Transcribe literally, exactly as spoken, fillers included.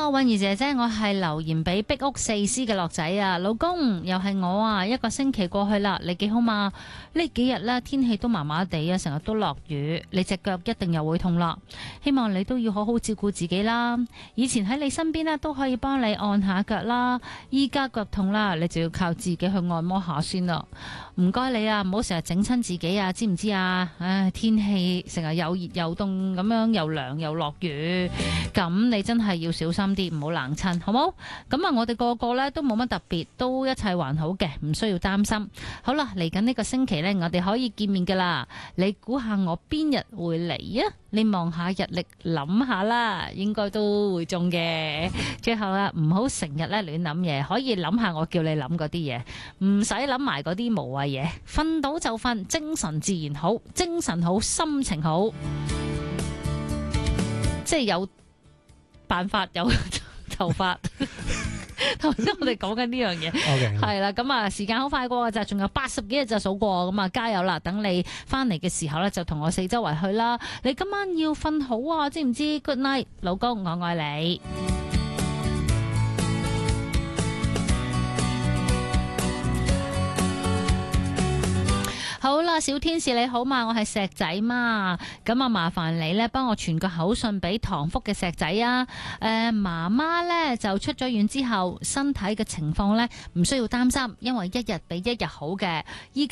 Hello， 韻兒姐姐，我係留言俾壁屋四 C 嘅樂仔啊，老公又係我啊，一個星期過去啦，你幾好嘛？呢幾日呢，天氣都麻麻地啊，成日都落雨，你隻腳一定又會痛啦。希望你都要好好照顧自己啦。以前喺你身邊呢，都可以幫你按下腳啦，依家腳痛啦，你就要靠自己去按摩下先啦。唔該你啊，唔好成日整親自己啊，知唔知啊？唉，天氣成日又熱又凍咁樣，又涼又落雨，咁你真係要小心啲，唔好冷親，好冇？咁啊，我哋個個呢都冇乜特別，都一切還好嘅，唔需要擔心。好啦，嚟緊呢個星期呢，我哋可以見面噶啦。你估下我邊日會嚟啊？你望下日曆諗下啦，應該都會中嘅。最後啦，唔好成日咧亂諗嘢，可以諗下我叫你諗嗰啲嘢，唔使諗埋嗰啲無謂嘢。瞓到就瞓，精神自然好，精神好，心情好，即係有辦法有頭髮。頭先我哋講緊呢樣嘢，係啦，咁啊時間好快過嘅咋，仲有八十幾日就數過，咁啊加油啦！等你翻嚟嘅時候呢，就同我四周圍去啦。你今晚要瞓好啊，知唔知 ？Good night， 老公，我愛你。好啦，小天使你好嘛，我係石仔嘛，咁啊麻煩你呢，幫我傳個口信俾唐福嘅石仔啊。誒、呃，媽媽呢就出咗院之後，身體嘅情況呢唔需要擔心，因為一日比一日好嘅。依家